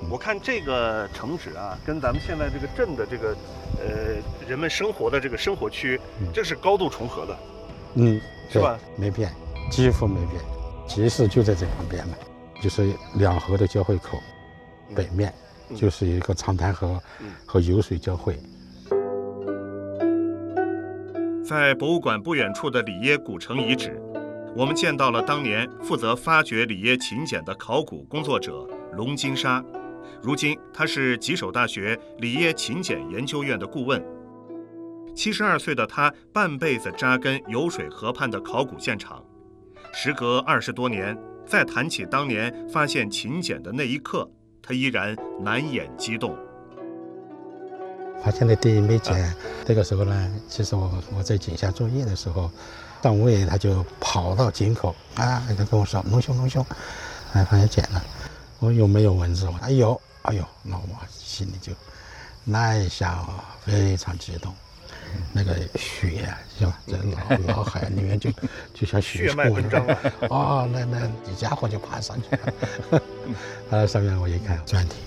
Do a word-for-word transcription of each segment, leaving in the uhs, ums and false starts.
我看这个城址啊，跟咱们现在这个镇的这个，呃，人们生活的这个生活区，这是高度重合的， 嗯， 是吧？ 没变，几乎没变，集市就在这旁边嘛，就是两河的交汇口，北面就是一个长滩河和油水交汇。 在博物馆不远处的里耶古城遗址，我们见到了当年负责发掘里耶秦简的考古工作者龙金沙。如今，他是吉首大学里耶秦简研究院的顾问。七十二岁的他，半辈子扎根油水河畔的考古现场。时隔二十多年，再谈起当年发现秦简的那一刻，他依然难掩激动。 发现的第一枚简，这个时候呢，其实我我在井下作业的时候，上尉他就跑到井口啊，他跟我说：“龙兄，龙兄，哎，发现简了。”我有没有文字？我哎有，哎呦，那我心里就那一下啊，非常激动。那个血啊，是吧？在脑脑海里面就就像血血脉奔张了。 哦，那那你家伙就爬上去了。啊，上面我一看专题。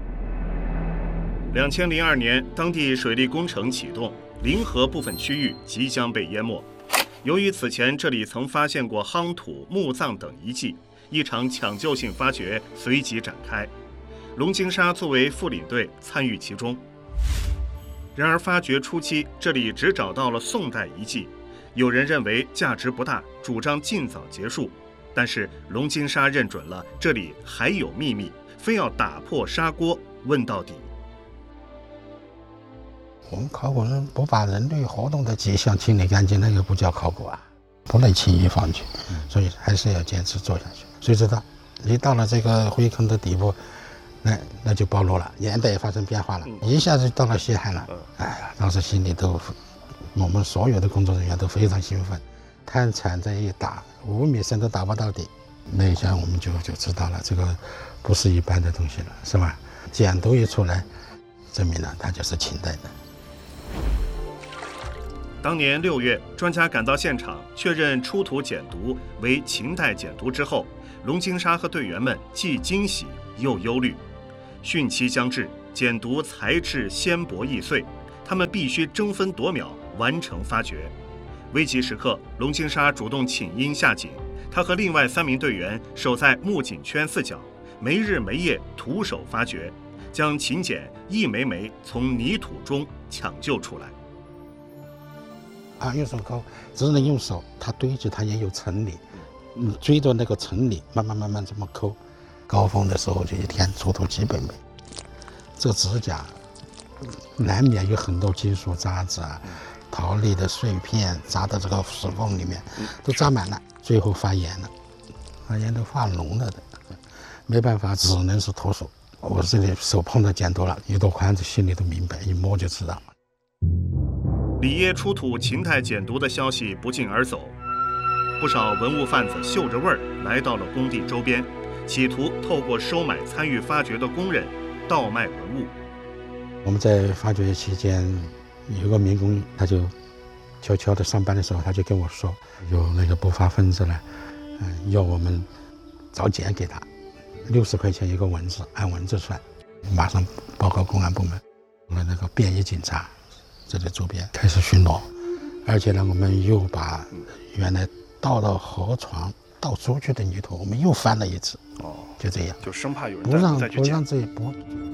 两千零二年，当地水利工程启动，临河部分区域即将被淹没。由于此前这里曾发现过夯土、墓葬等遗迹，一场抢救性发掘随即展开。龙金沙作为副领队参与其中。然而发掘初期，这里只找到了宋代遗迹，有人认为价值不大，主张尽早结束。但是龙金沙认准了这里还有秘密，非要打破砂锅问到底。 我们考古人不把人类活动的迹象清理干净，那个不叫考古啊，不能轻易放弃，所以还是要坚持做下去。谁知道你到了这个灰坑的底部，那那就暴露了，年代也发生变化了，一下子到了西海了。哎呀，当时心里都，我们所有的工作人员都非常兴奋。探铲这一打，五米深都打不到底，那一下我们就就知道了，这个不是一般的东西了，是吧？简牍一出来，证明了它就是秦代的。 当年六月，专家赶到现场，确认出土简牍为秦代简牍之后，龙金沙和队员们既惊喜又忧虑。汛期将至，简牍材质纤薄易碎，他们必须争分夺秒完成发掘。危急时刻，龙金沙主动请缨下井，他和另外三名队员守在木井圈四角，没日没夜徒手发掘，将秦简一枚枚从泥土中抢救出来。 啊，用手抠，只能用手，它堆积，它也有层理，你追着那个层理，慢慢慢慢这么抠，高峰的时候就一天出土几百枚。这指甲难免有很多金属渣子啊、陶粒的碎片扎到这个石缝里面，都扎满了，最后发炎了，发炎都发脓了的，没办法，只能是徒手。我这里手碰到简牍了，有多宽，心里都明白，一摸就知道。 里耶出土秦代简牍的消息不胫而走，不少文物贩子嗅着味儿来到了工地周边，企图透过收买参与发掘的工人倒卖文物。 我们在发掘期间，有个民工，他就悄悄的上班的时候，他就跟我说，有那个不法分子呢，嗯，要我们找简给他，六十块钱一个文字，按文字算，马上报告公安部门，我们那个便衣警察。这里周边开始巡逻，而且呢，我们又把原来倒到河床倒出去的泥土，我们又翻了一次。哦，就这样， 就生怕有人不让再去不让这一波。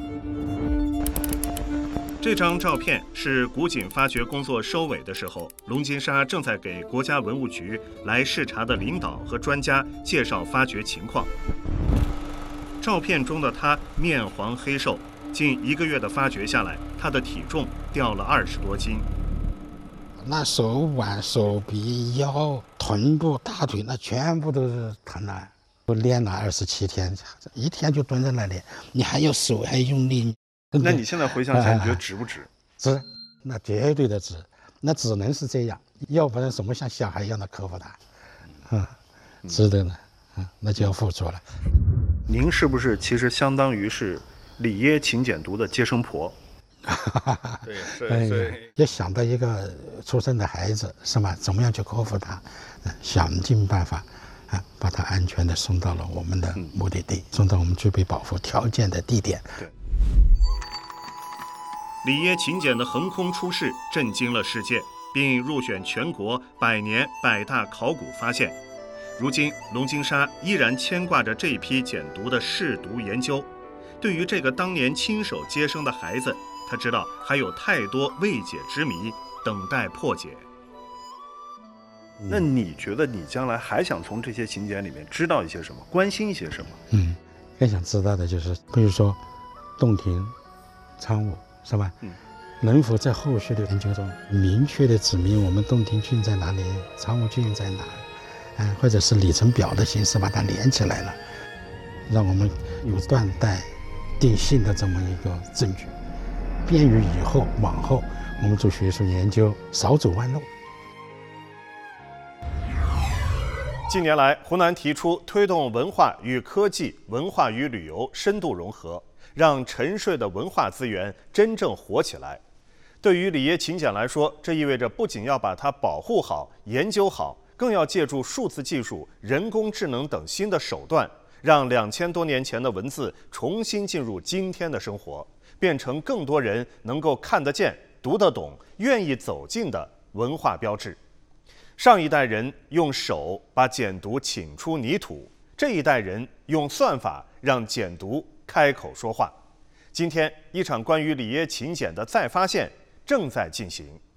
这张照片是古井发掘工作收尾的时候，龙金沙正在给国家文物局来视察的领导和专家介绍发掘情况。照片中的他面黄黑瘦。近一个月的发掘下来，他的体重掉了二十多斤。 那手腕、手臂、腰、臀部、大腿，那全部都是疼了。我练了二十七天，一天就蹲在那里，你还有手还用力。 那你现在回想起来，你觉得值不值？ 值，那绝对的值，那只能是这样，要不然怎么像小孩一样的克服它？啊，值得呢，啊，那就要付出了。 您是不是其实相当于是？里耶秦简牍的接生婆， 对，对对，也想到一个出生的孩子是吧？怎么样去克服他？想尽办法， 啊，把它安全的送到了我们的目的地，送到我们具备保护条件的地点。 对。 里耶秦简的横空出世震惊了世界，并入选全国百年百大考古发现。如今，龙金沙依然牵挂着这批简牍的试读研究。对于这个当年亲手接生的孩子，他知道还有太多未解之谜等待破解。 那你觉得你将来还想从这些秦简里面知道一些什么，关心一些什么？ 嗯，更想知道的就是，比如说洞庭、苍梧，是吧？嗯，能否在后续的研究中明确的指明我们洞庭郡在哪里，苍梧郡在哪？嗯，或者是里程表的形式把它连起来了，让我们有断代定性的这么一个证据，便于以后往后我们做学术研究少走弯路。 近年来，湖南提出推动文化与科技、文化与旅游深度融合，让沉睡的文化资源真正活起来。对于里耶秦简来说，这意味着不仅要把它保护好、研究好，更要借助数字技术、人工智能等新的手段，让两千多年前的文字重新进入今天的生活，变成更多人能够看得见、读得懂、愿意走进的文化标志。上一代人用手把简牍请出泥土，这一代人用算法让简牍开口说话。今天，一场关于里耶秦简的再发现正在进行。